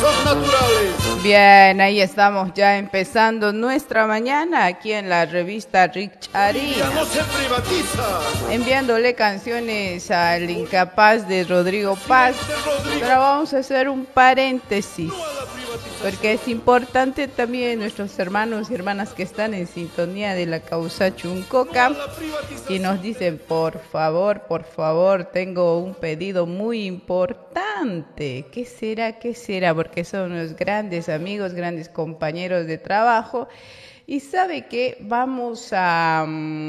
recursos naturales. Bien, ahí estamos ya empezando nuestra mañana aquí en la revista Richari. Ya no se privatiza. Enviándole canciones al incapaz de Rodrigo Paz. Pero vamos a hacer un paréntesis, porque es importante también nuestros hermanos y hermanas que están en sintonía de la causa Chuncoca y nos dicen, por favor, tengo un pedido muy importante. ¿Qué será? ¿Qué será? Porque son unos grandes amigos, grandes compañeros de trabajo. Y sabe que vamos a